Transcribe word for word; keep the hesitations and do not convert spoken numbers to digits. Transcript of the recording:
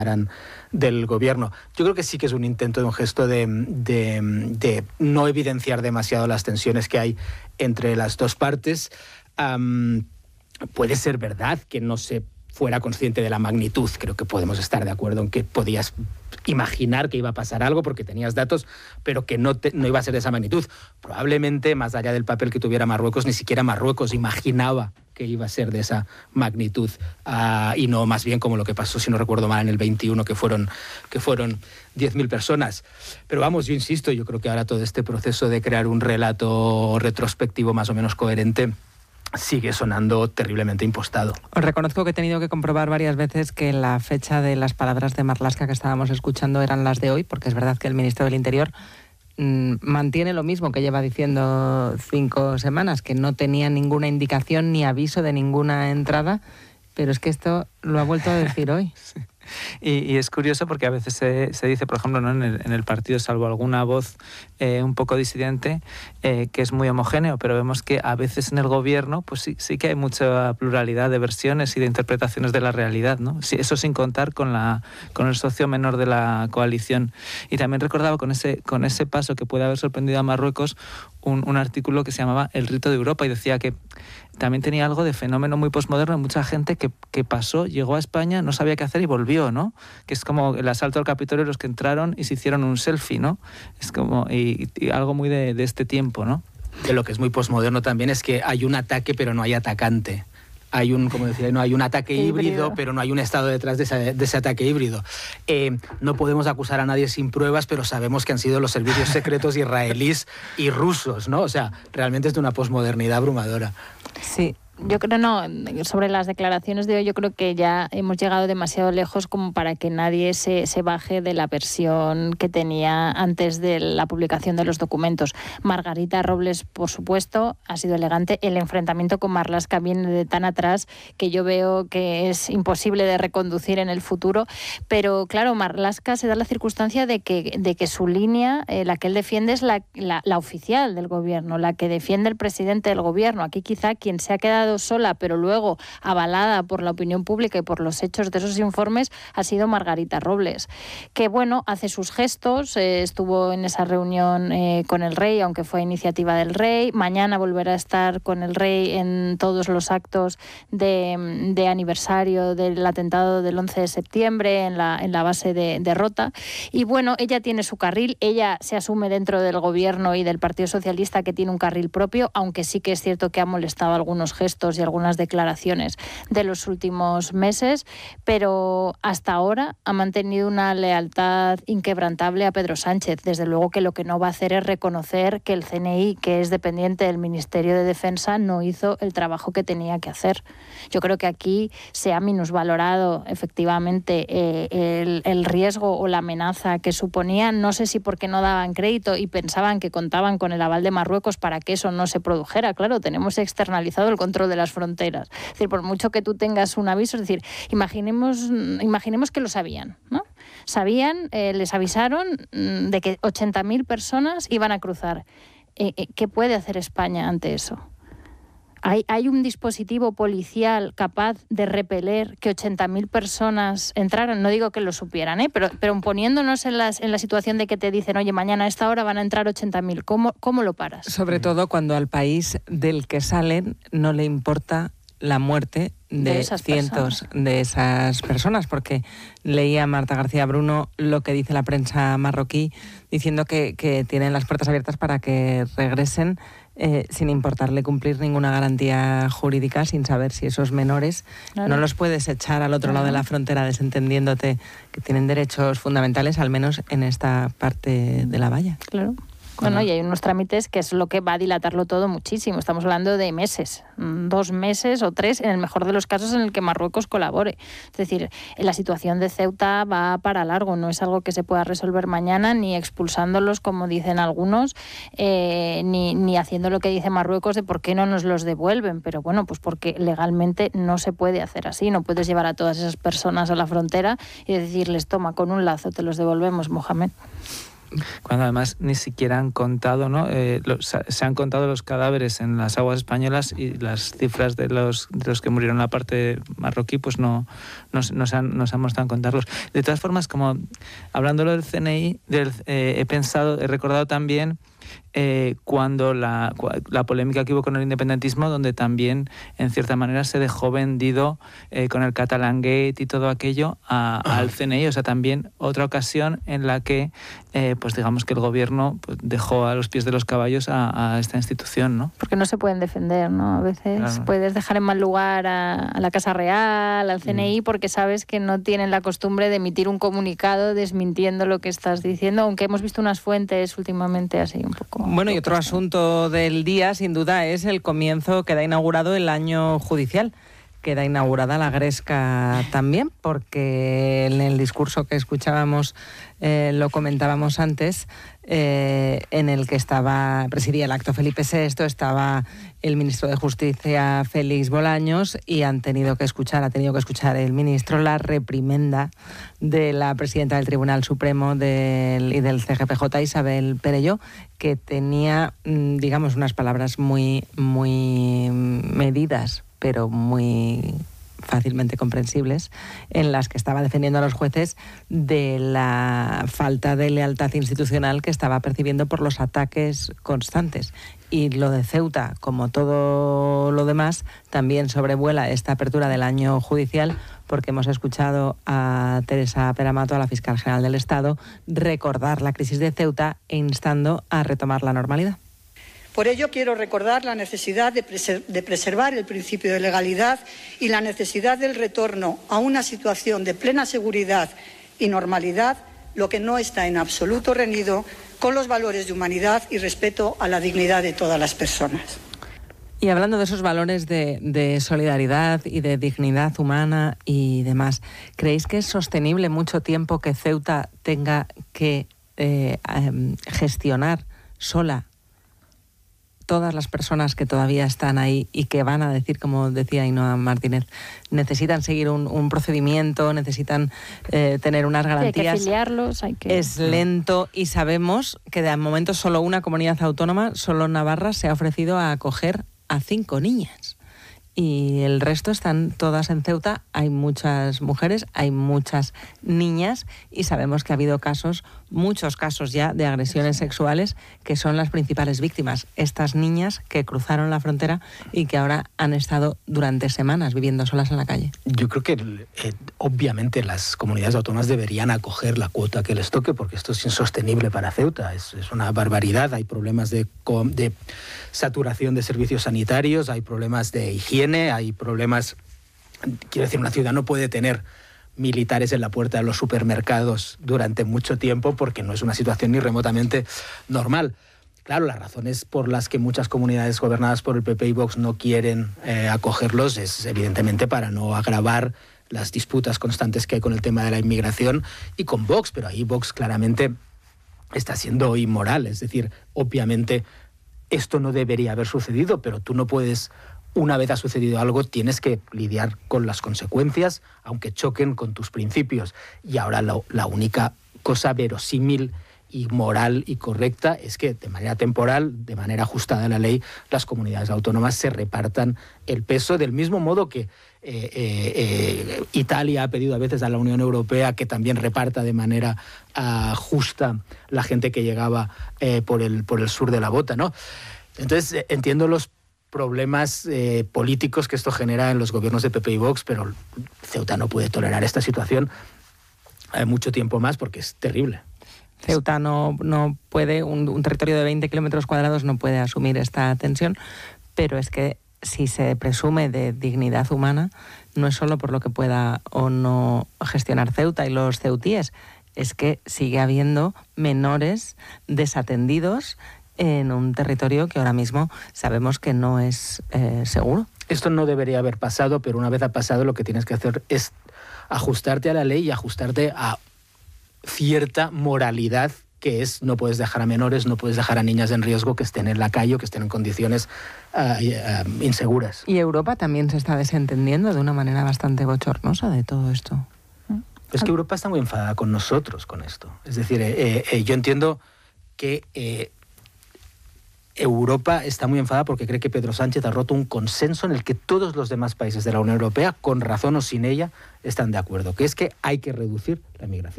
del gobierno. Yo creo que sí que es un intento de un gesto de, de, de no evidenciar demasiado las tensiones que hay entre las dos partes. Um, puede ser verdad que no se fuera consciente de la magnitud. Creo que podemos estar de acuerdo en que podías imaginar que iba a pasar algo porque tenías datos, pero que no, te, no iba a ser de esa magnitud. Probablemente, más allá del papel que tuviera Marruecos, ni siquiera Marruecos imaginaba que iba a ser de esa magnitud, uh, y no más bien como lo que pasó, si no recuerdo mal, en el veintiuno, que fueron, que fueron diez mil personas. Pero vamos, yo insisto, yo creo que ahora todo este proceso de crear un relato retrospectivo más o menos coherente sigue sonando terriblemente impostado. Os reconozco que he tenido que comprobar varias veces que la fecha de las palabras de Marlaska que estábamos escuchando eran las de hoy, porque es verdad que el Ministerio del Interior mmm, mantiene lo mismo que lleva diciendo cinco semanas, que no tenía ninguna indicación ni aviso de ninguna entrada, pero es que esto lo ha vuelto a decir hoy. Sí. Y, y es curioso porque a veces se, se dice, por ejemplo, ¿no? en, el, en el partido, salvo alguna voz eh, un poco disidente, eh, que es muy homogéneo, pero vemos que a veces en el gobierno pues sí, sí que hay mucha pluralidad de versiones y de interpretaciones de la realidad, ¿no? Sí, eso sin contar con, la, con el socio menor de la coalición. Y también recordaba con ese, con ese paso que puede haber sorprendido a Marruecos un, un artículo que se llamaba El rito de Europa, y decía que también tenía algo de fenómeno muy posmoderno, mucha gente que, que pasó, llegó a España, no sabía qué hacer y volvió, ¿no? Que es como el asalto al Capitolio, los que entraron y se hicieron un selfie, ¿no? Es como y, y algo muy de, de este tiempo, ¿no? Que lo que es muy posmoderno también es que hay un ataque pero no hay atacante. Hay un, como decía, no hay un ataque híbrido, híbrido, pero no hay un Estado detrás de ese, de ese ataque híbrido. Eh, no podemos acusar a nadie sin pruebas, pero sabemos que han sido los servicios secretos israelíes y rusos, ¿no? O sea, realmente es de una posmodernidad abrumadora. Sí. Yo creo no, sobre las declaraciones de hoy, yo creo que ya hemos llegado demasiado lejos como para que nadie se, se baje de la versión que tenía antes de la publicación de los documentos. Margarita Robles, por supuesto, ha sido elegante. El enfrentamiento con Marlaska viene de tan atrás que yo veo que es imposible de reconducir en el futuro. Pero claro, Marlaska se da la circunstancia de que, de que su línea, eh, la que él defiende, es la, la, la oficial del gobierno, la que defiende el presidente del gobierno. Aquí quizá quien se ha quedado sola, pero luego avalada por la opinión pública y por los hechos de esos informes, ha sido Margarita Robles, que bueno, hace sus gestos, eh, estuvo en esa reunión eh, con el rey, aunque fue iniciativa del rey. Mañana volverá a estar con el rey en todos los actos de, de aniversario del atentado del once de septiembre en la, en la base de, de Rota. Y bueno, ella tiene su carril, ella se asume dentro del gobierno y del Partido Socialista que tiene un carril propio, aunque sí que es cierto que ha molestado algunos gestos y algunas declaraciones de los últimos meses, pero hasta ahora ha mantenido una lealtad inquebrantable a Pedro Sánchez. Desde luego que lo que no va a hacer es reconocer que el C N I, que es dependiente del Ministerio de Defensa, no hizo el trabajo que tenía que hacer. Yo creo que aquí se ha minusvalorado efectivamente eh, el, el riesgo o la amenaza que suponía. No sé si porque no daban crédito y pensaban que contaban con el aval de Marruecos para que eso no se produjera. Claro, tenemos externalizado el control de las fronteras. Es decir, por mucho que tú tengas un aviso, es decir, imaginemos, imaginemos que lo sabían, ¿no? Sabían, eh, les avisaron de que ochenta mil personas iban a cruzar. Eh, eh, ¿Qué puede hacer España ante eso? ¿Hay, ¿Hay un dispositivo policial capaz de repeler que ochenta mil personas entraran? No digo que lo supieran, ¿eh? pero, pero poniéndonos en, las, en la situación de que te dicen, oye, mañana a esta hora van a entrar ochenta mil, ¿cómo, ¿cómo lo paras? Sobre todo cuando al país del que salen no le importa la muerte de, de cientos personas. de esas personas, porque leía Marta García Bruno lo que dice la prensa marroquí, diciendo que, que tienen las puertas abiertas para que regresen Eh, sin importarle cumplir ninguna garantía jurídica, sin saber si esos menores claro. no los puedes echar al otro claro. lado de la frontera, desentendiéndote que tienen derechos fundamentales, al menos en esta parte de la valla. Claro. Bueno, y hay unos trámites que es lo que va a dilatarlo todo muchísimo. Estamos hablando de meses, dos meses o tres, en el mejor de los casos en el que Marruecos colabore. Es decir, la situación de Ceuta va para largo, no es algo que se pueda resolver mañana, ni expulsándolos, como dicen algunos, eh, ni, ni haciendo lo que dice Marruecos de por qué no nos los devuelven. Pero bueno, pues porque legalmente no se puede hacer así. No puedes llevar a todas esas personas a la frontera y decirles, toma, con un lazo te los devolvemos, Mohamed. Cuando además ni siquiera han contado, ¿no? Eh, los, se han contado los cadáveres en las aguas españolas y las cifras de los, de los que murieron en la parte marroquí, pues no, no, no, se han, no se han mostrado en contarlos. De todas formas, como hablándolo del C N I, del, eh, he pensado, he recordado también Eh, cuando la, la polémica que hubo con el independentismo, donde también en cierta manera se dejó vendido eh, con el Catalan Gate y todo aquello a, al C N I, o sea, también otra ocasión en la que eh, pues digamos que el gobierno pues, dejó a los pies de los caballos a, a esta institución, ¿no? Porque no se pueden defender, ¿no? A veces claro. Puedes dejar en mal lugar a, a la Casa Real, al C N I, mm. porque sabes que no tienen la costumbre de emitir un comunicado desmintiendo lo que estás diciendo, aunque hemos visto unas fuentes últimamente así un poco... Bueno, y otro asunto del día, sin duda, es el comienzo que da inaugurado el año judicial. Queda inaugurada la Gresca también, porque en el discurso que escuchábamos, eh, lo comentábamos antes, eh, en el que estaba presidía el acto Felipe sexto, estaba el ministro de Justicia Félix Bolaños, y han tenido que escuchar, ha tenido que escuchar el ministro la reprimenda de la presidenta del Tribunal Supremo del, y del C G P J, Isabel Perelló, que tenía, digamos, unas palabras muy, muy medidas, pero muy fácilmente comprensibles, en las que estaba defendiendo a los jueces de la falta de lealtad institucional que estaba percibiendo por los ataques constantes. Y lo de Ceuta, como todo lo demás, también sobrevuela esta apertura del año judicial, porque hemos escuchado a Teresa Peramato, a la fiscal general del Estado, recordar la crisis de Ceuta e instando a retomar la normalidad. Por ello, quiero recordar la necesidad de, preser- de preservar el principio de legalidad y la necesidad del retorno a una situación de plena seguridad y normalidad, lo que no está en absoluto reñido con los valores de humanidad y respeto a la dignidad de todas las personas. Y hablando de esos valores de, de solidaridad y de dignidad humana y demás, ¿creéis que es sostenible mucho tiempo que Ceuta tenga que eh, eh, gestionar sola todas las personas que todavía están ahí y que van a decir, como decía Ainhoa Martínez, necesitan seguir un, un procedimiento, necesitan eh, tener unas garantías? Sí, hay que filiarlos, hay que... Es lento, y sabemos que de momento solo una comunidad autónoma, solo Navarra, se ha ofrecido a acoger a cinco niñas. Y el resto están todas en Ceuta. Hay muchas mujeres, hay muchas niñas, y sabemos que ha habido casos, muchos casos ya, de agresiones sexuales, que son las principales víctimas. Estas niñas que cruzaron la frontera y que ahora han estado durante semanas viviendo solas en la calle. Yo creo que eh, obviamente las comunidades autónomas deberían acoger la cuota que les toque, porque esto es insostenible para Ceuta. Es, es una barbaridad. Hay problemas de, de saturación de servicios sanitarios, hay problemas de higiene, hay problemas... Quiero decir, una ciudad no puede tener militares en la puerta de los supermercados durante mucho tiempo, porque no es una situación ni remotamente normal. Claro, las razones por las que muchas comunidades gobernadas por el P P y Vox no quieren eh, acogerlos es evidentemente para no agravar las disputas constantes que hay con el tema de la inmigración y con Vox, pero ahí Vox claramente está siendo inmoral. Es decir, obviamente esto no debería haber sucedido, pero tú no puedes... Una vez ha sucedido algo, tienes que lidiar con las consecuencias, aunque choquen con tus principios. Y ahora la, la única cosa verosímil y moral y correcta es que de manera temporal, de manera ajustada a la ley, las comunidades autónomas se repartan el peso, del mismo modo que eh, eh, eh, Italia ha pedido a veces a la Unión Europea que también reparta de manera uh, justa la gente que llegaba eh, por, el, por el sur de la bota, ¿no? Entonces, eh, entiendo los problemas eh, políticos que esto genera en los gobiernos de P P y Vox, pero Ceuta no puede tolerar esta situación eh, mucho tiempo más, porque es terrible. Ceuta no, no puede, un, un territorio de veinte kilómetros cuadrados no puede asumir esta tensión, pero es que si se presume de dignidad humana, no es solo por lo que pueda o no gestionar Ceuta y los ceutíes, es que sigue habiendo menores desatendidos en un territorio que ahora mismo sabemos que no es eh, seguro. Esto no debería haber pasado, pero una vez ha pasado, lo que tienes que hacer es ajustarte a la ley y ajustarte a cierta moralidad, que es no puedes dejar a menores, no puedes dejar a niñas en riesgo que estén en la calle o que estén en condiciones uh, uh, inseguras. Y Europa también se está desentendiendo de una manera bastante bochornosa de todo esto. Es que Europa está muy enfadada con nosotros con esto. Es decir, eh, eh, yo entiendo que eh, Europa está muy enfadada porque cree que Pedro Sánchez ha roto un consenso en el que todos los demás países de la Unión Europea, con razón o sin ella, están de acuerdo, que es que hay que reducir la migración.